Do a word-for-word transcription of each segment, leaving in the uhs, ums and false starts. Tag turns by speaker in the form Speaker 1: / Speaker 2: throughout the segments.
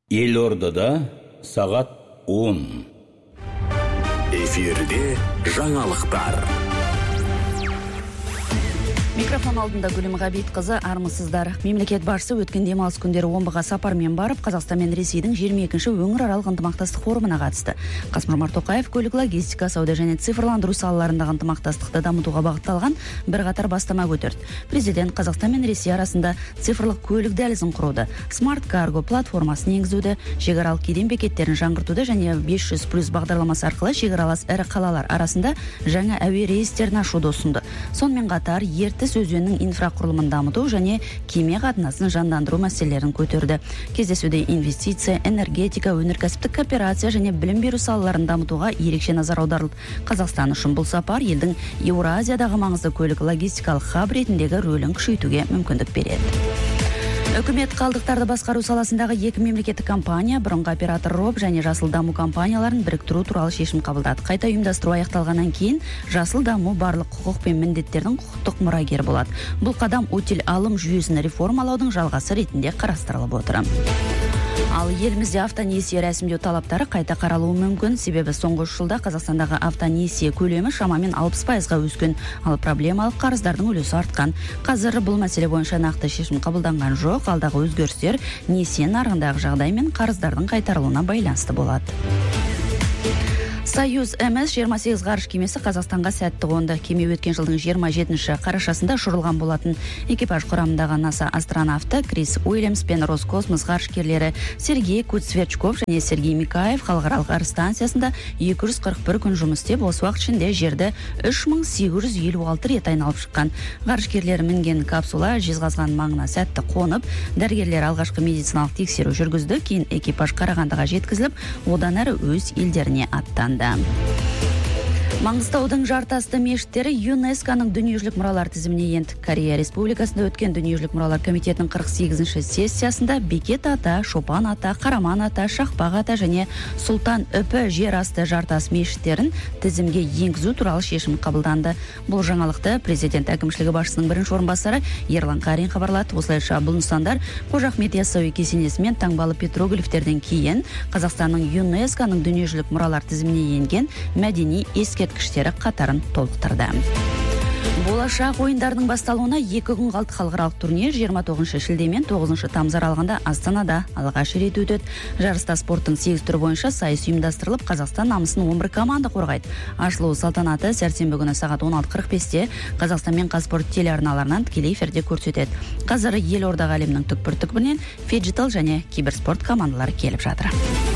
Speaker 1: Елордада сағат он.
Speaker 2: Эфирде жаңалықтар.
Speaker 3: Микрофон алдында Гүлім Ғабит-қызы, армысыздар. Мемлекет басшысы өткен демалыс күндері Омбыға сапармен барып, Қазақстан мен Ресейдің жиырма екінші өңіраралық ынтымақтастық форумына қатысты. Қасым-Жомарт Тоқаев көлік, логистика, сауда және цифрландыру салаларындағы ынтымақтастықты дамытуға бағытталған бірқатар бастама көтерді. Президент Қазақстан мен Ресей арасында цифрлық көлік дәлізін құруды, Smart Cargo платформасын енгізуді, шекаралық кеден бекеттерін жаңғыртуды және бес жүз плюс бағдарламасы арқылы шекаралас ірі қалалар арасында жаңа әуе рейстерін ашуды ұсынды. Сонымен қатар ертіс өзенінің инфрақұрылымын дамыту және кеме қатынасын жандандыру мәселелерін көтерді. Кездесуде инвестиция, энергетика, өнеркәсіптік кооперация және білім беру салаларын дамытуға ерекше назар аударылды. Қазақстан үшін бұл сапар елдің Еуразиядағы маңызды көлік логистикалық хаб ретіндегі рөлін күшейтуге мүмкіндік береді. Үкімет қалдықтарды басқару саласындағы екі мемлекеттік компания, бұрынғы оператор РОП және Жасыл даму компанияларын біріктіру туралы шешім қабылдады. Қайта ұйымдастыру аяқталғаннан кейін Жасыл даму барлық құқық пен міндеттердің құқықтық мұрагері болады. Бұл қадам утил алым жүйесін реформалаудың жалғасы ретінде қарастырылып отыр. Ал елімізде автонесие рәсімдеу талаптары қайта қаралуы мүмкін, себебі соңғы үш жылда Қазақстандағы автонесие көлемі шамамен алпыс пайызға өскен, ал проблемалық қарыздардың үлесі артқан. Қазір бұл мәселе бойынша нақты шешім қабылданған жоқ, алдағы өзгерістер несие нарығындағы жағдай мен қарыздардың қайтарылуына байланысты болады. Союз эм эс жиырма сегіз ғарыш кемесі Қазақстанға сәтті қонды. Кеме өткен жылдың жиырма жетінші қарашасында ұшырылған болатын. Экипаж құрамындағы НАСА астронавты Крис Уильямс пен Роскосмос ғарышкерлері Сергей Куцверчков және Сергей Микаев халықаралық ғарыш станциясында екі жүз қырық бір күн жұмыс істеп, осы уақыт ішінде жерді үш мың сегіз жүз елу алты рет айналып шыққан. Ғарышкерлері мінген капсула жезқазған маңына сәтті қонып, дәрігерлер алғашқы медициналық тексеру жүргізді, кейін экипаж Қарағандыға жеткізіліп, одан әрі өз елдеріне аттанды. Маңғыстаудың жартасты мешіттері ЮНЕСКО-ның дүниежүзілік мұралар тізіміне енді. Корея Республикасында өткен дүниежүзілік мұралар комитетінің қырық сегізінші сессиясында Бекет ата, Шопан ата, Қараман ата, Шақпақ ата және Сұлтан үпі жер асты жартас мешіттерін тізімге енгізу туралы шешім қабылданды. Бұл жаңалықты президент әкімшілігі басшысының бірінші орынбасары Ерлан Қарин хабарлады. Осылайша бұл нысандар Қожа Ахмет Яссауи кесенесі мен таңбалы петроглифтерден кейін Қазақстанның ЮНЕСКО-ның дүниежүзілік мұралар тізіміне енген мәдени ескерткіштері қатарын толықтырды. Болашақ ойындарының басталуына екі күн қалды. Халықаралық турнир жиырма тоғызыншы шілде мен тоғызыншы тамыз аралығында Астанада алғаш рет өтеді. Жарыста спорттың сегіз түрі бойынша сайыс ұйымдастырылып, Қазақстан намысын он бір команда қорғайды. Ашылу салтанаты сәрсенбі күні сағат он алты қырық бесте Қазақстан мен Қазспорт телеарналарынан тікелей эфирде көрсетеді. Қазір елордаға әлемнің түкпір-түкпірінен фиджитал және киберспорт командалары келіп жатыр.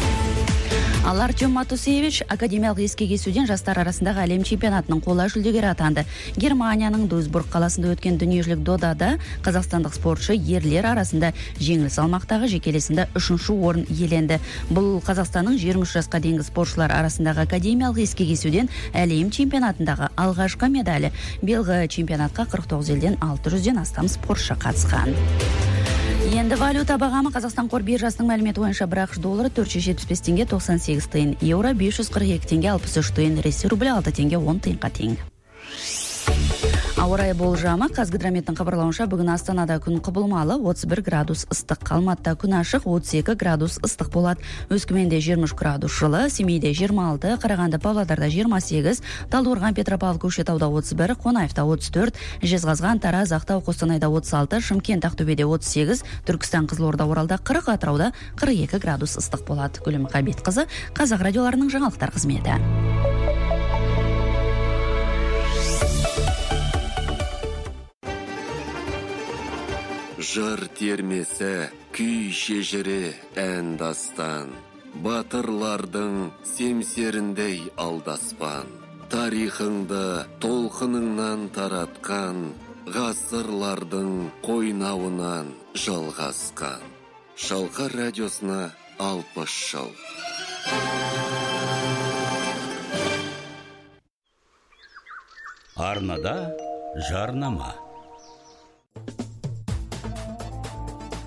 Speaker 3: Ал Артем Матусевич академиялық еске кесуден жастар арасындағы әлем чемпионатының қола жүлдегері атанды. Германияның Дуйсбург қаласында өткен дүниежүзілік додада қазақстандық спортшы ерлер арасында жеңіл салмақтағы жекелесінде үшінші орын иеленді. Бұл Қазақстанның жиырма үш жасқа дейінгі спортшылар арасындағы академиялық еске кесуден әлем чемпионатындағы алғашқы медалі. Биылғы чемпионатқа қырық тоғыз елден алты жүзден астам спортшы қатысқан. Енді валюта бағамы Қазақстан қор биржасының мәліметі бойынша бір ақш доллары төрт жүз жетпіс бес теңге тоқсан сегіз тиын, еуро бес жүз қырық екі теңге алпыс үш тиын, Ресей рублі алты теңге он тиынға тең. Ауа райы болжамы. Қазгидрометтің хабарлауынша бүгін Астанада күн құбылмалы, отыз бір градус ыстық, Алматыда күн ашық, отыз екі градус ыстық болады. Өскеменде жиырма үш градус жылы, Семейде жиырма алты, Қарағанды, Павлодарда жиырма сегіз, Талдықорған, Петропавл, Көкшетауда отыз бір, Қонаевта отыз төрт, Жезқазған, Тараз, Ақтау, Қостанайда отыз алты, Шымкент, Ақтөбеде отыз сегіз, Түркістан, Қызылорда, Оралда қырық, Атырауда қырық екі градус ыстық болады. Гүлім Ғабит-қызы, Қазақ радиоларының жаңалықтар қызметі.
Speaker 2: Жыр термесі, күй шежірі, ән дастан, батырлардың семсеріндей алдаспан, тарихыңды толқыныңнан таратқан, ғасырлардың қойнауынан жалғасқан. Шалқар радиосына алпыс жыл.
Speaker 1: Арнада жарнама.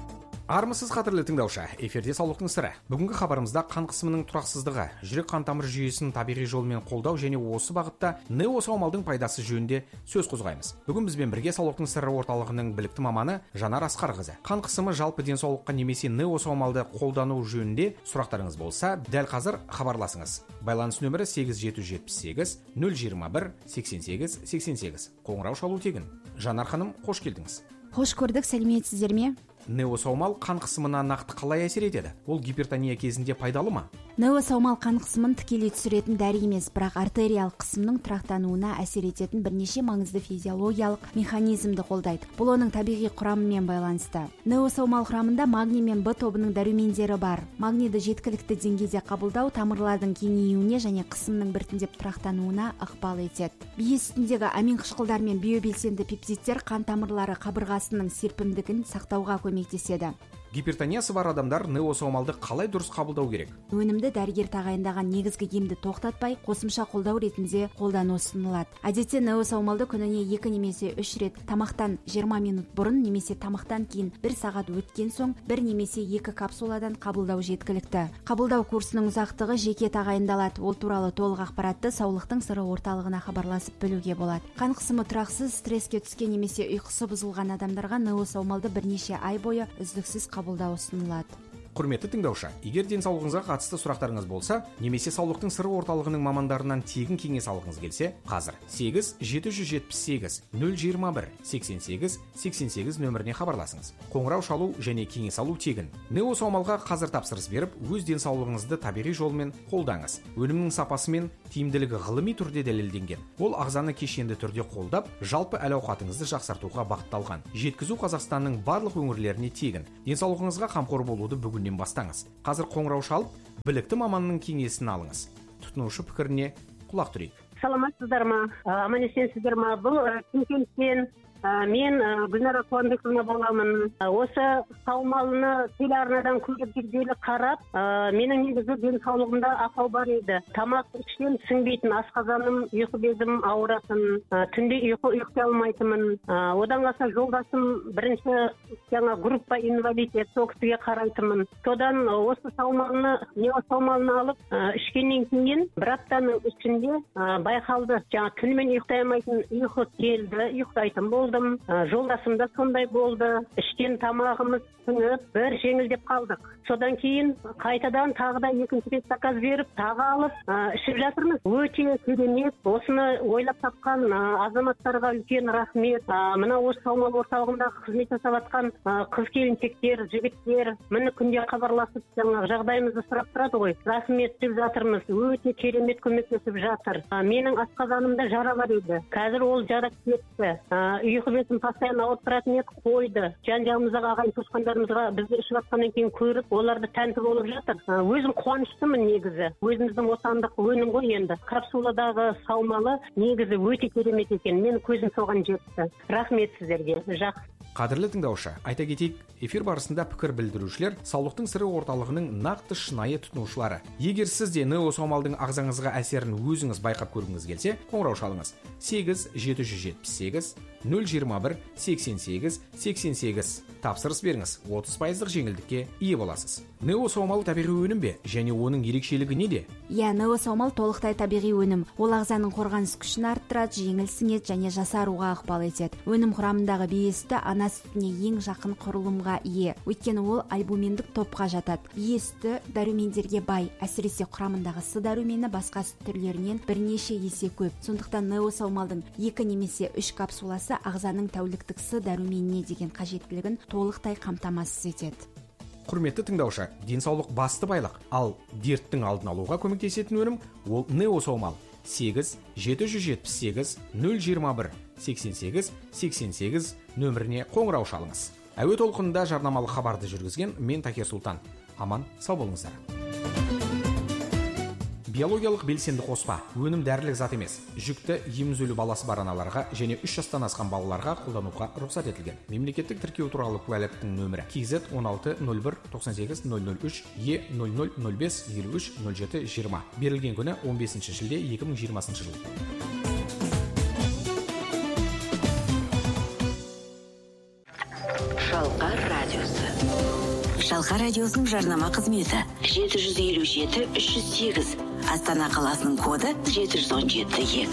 Speaker 4: Армысыз қадірлі тыңдаушы, эфирде саулықтың сыры. Бүгінгі хабарымызда қан қысымының тұрақсыздығы, жүрек қан тамыр жүйесін табиғи жолмен қолдау және осы бағытта неосаумалдың пайдасы жөнінде сөз қозғаймыз. Бүгін бізбен бірге саулықтың сыры орталығының білікті маманы Жанар Асқарқызы. Қан қысымы жалпы денсаулыққа немесе неосаумалды қолдану жөнінде сұрақтарыңыз болса, дәл қазір хабарласыңыз. Байланыс нөмірі сегіз жеті жеті сегіз нөл жиырма бір сексен сегіз сексен сегіз. Қоңырау шалу тегін. Жанар ханым, қош келдіңіз.
Speaker 5: Қош көрдік, сәлеметсіздер ме?
Speaker 4: Неосаумал қан қысымына нақты қалай әсер етеді? Ол гипертония кезінде пайдалы ма?
Speaker 5: Неосаумал қан қысымын тікелей түсіретін дәрі емес, бірақ артериялық қысымның тұрақтануына әсер ететін бірнеше маңызды физиологиялық механизмді қолдайды. Бұл оның табиғи құрамымен байланысты. Неосаумал құрамында магний мен Б тобының дәрумендері бар. Магнийді жеткілікті деңгейде қабылдау тамырлардың кеңеюіне және қысымның біртіндеп тұрақтануына ықпал етеді. Бие сүтіндегі амин қышқылдар мен биобелсенді пептидтер қан тамырлары қабырғасының серпімдігін сақтауға көмектеседі.
Speaker 4: Гипертониясы бар адамдар неосаумалды қалай дұрыс қабылдау керек?
Speaker 5: Өнімді дәрігер тағайындаған негізгі емді тоқтатпай, қосымша қолдау ретінде қолдану ұсынылады. Әдетте неосаумалды күніне екі немесе үш рет тамақтан жиырма минут бұрын немесе тамақтан кейін бір сағат өткен соң бір немесе екі капсуладан қабылдау жеткілікті. Қабылдау курсының ұзақтығы жеке тағайындалады. Ол туралы толық ақпаратты саулықтың сыры орталығына хабарласып білуге болады. Қан қысымы тұрақсыз, стресске түскен немесе ұйқысы бұзылған адамдарға неосаумалды бірнеше ай бойы үздіксіз қабылдау ұсынылады.
Speaker 4: Құрметті тыңдаушы, егер денсаулығыңызға қатысты сұрақтарыңыз болса, немесе саулықтың сыры орталығының мамандарынан тегін кеңес алғыңыз келсе, қазір сегіз жеті жеті сегіз нөл жиырма бір сексен сегіз сексен сегіз нөміріне хабарласыңыз. Қоңырау шалу және кеңес алу тегін. Неосаумалға қазір тапсырыс беріп, өз денсаулығыңызды табиғи жолмен қолдаңыз. Өнімнің сапасы мен тиімділігі ғылыми түрде дәлелденген. Ол ағзаны кешенді түрде қолдап, жалпы әл-ауқатыңызды жақсартуға бағытталған. Жеткізу Қазақстанның барлық өңірлеріне тегін. Денсаулығыңызға қамқор болуды бүгіннен бастаңыз. Қазір қоңырау шалып, білікті маманның кеңесін алыңыз. Тұтынушы пікіріне құлақ түрейік.
Speaker 6: Саламатсыздар ма? Аман есенсіздер ма? Бұл Шымкенттен мен Гүлнара Қуанбекова боламын. Осы саумалыны телеарнадан көріп жүргелі қарап, менің негізі денсаулығымда ақау бар еді. Тамақ ішкен сіңбейтін, асқазаным, ұйқы безім ауыратын, түнде ұйқы ұйықтай алмайтынмын. Одан қалса жолдасым бірінші жаңа группа инвалид еді, сол кісіге қарайтынмын. Содан осы саумалыны, неосаумалыны алып, ішкеннен кейін бір аптаның ішінде байқалды. Жаңа түнімен ұйықтай алмайтын, ұйқы келді, ұйықтайтын болды. Жолдасымда сондай болды. Ішкен тамағымыз сіңіп, бір жеңілдеп қалдық. Содан кейін қайтадан тағы да екінші рет заказ беріп, тағы алып ішіп жатырмыз. Өте керемет. Осыны ойлап тапқан азаматтарға үлкен рахмет. Мына осы саумал орталығында қызмет жасап жатқан қыз-келіншектер, жігіттер, міне күнде хабарласып, жаңағы жағдайымызды сұрап тұрады ғой. Рахмет деп жатырмыз. Өте керемет көмектесіп жатыр. Менің асқазанымда жара бар еді. Қазір ол жара кетті. Ұйқы безім постоянно ауырып тұратын еді, қойды. Жан-жағымыздағы ағайын туысқандарымызға бізді ішіп жатқаннан кейін көріп, оларды тәнті болып жатыр. Өзім қуаныштымын негізі. Өзіміздің отандық өнім ғой енді. Капсуладағы саумалы негізі өте керемет екен. Мен көзім соған жетті. Рахмет сіздерге. Жақсы.
Speaker 4: Қадірлі тыңдаушы, айта кетейік, эфир барысында пікір білдірушілер саулықтың сыры орталығының нақты шынайы тұтынушылары. Егер сіз де неосаумалдың ағзаңызға әсерін өзіңіз байқап көргіңіз келсе, қоңырау шалыңыз. сегіз жеті жеті сегіз нөл жиырма бір сексен сегіз сексен сегіз. Тапсырыс беріңіз, отыз пайыздық жеңілдікке ие боласыз. Неосаумал табиғи өнім бе, және оның ерекшелігі неде?
Speaker 5: Иә, неосаумал толықтай табиғи өнім. Ол ағзаның қорғаныс күшін арттырады, жеңіл сіңеді және жасаруға ықпал етеді. Өнім құрамындағы бие сүті ана сүтіне ең жақын құрылымға ие. Өйткені ол альбуминдік топқа жатады. Бие сүті дәрумендерге бай, әсіресе құрамындағы С дәрумені басқа сүт түрлерінен бірнеше есе көп. Сондықтан неосаумалдың екі немесе үш капсуласы ағзаның тәуліктік С дәруменіне деген қажеттілігін толықтай қамтамасыз етеді.
Speaker 4: Құрметті тыңдаушы, денсаулық басты байлық, ал дерттің алдын алуға көмектесетін өнім ол неосаумал. сегіз жеті жеті сегіз нөл жиырма бір сексен сегіз сексен сегіз нөміріне қоңырау шалыңыз. Әуе толқынында жарнамалық хабарды жүргізген мен Такер Сұлтан. Аман сау болыңыздар. Биологиялық белсенді қоспа өнім дәрілік зат емес. Жүкті, емізулі баласы бар аналарға және үш жастан асқан балаларға қолдануға рұқсат етілген. Мемлекеттік тіркеу туралы куәліктің нөмірі кз он алты нөл бір тоқсан сегіз нөл нөл үш е нөл нөл нөл бес елу үш нөл жеті жиырма. Берілген күні он бесінші шілде екі мың жиырмасыншы жыл.
Speaker 7: Шалқар радиосы. Шалқар радиосының жарнама қызметі жеті жүз елу жеті үш жүз сегіз. Астана қаласының коды жеті жүз он жеті екі.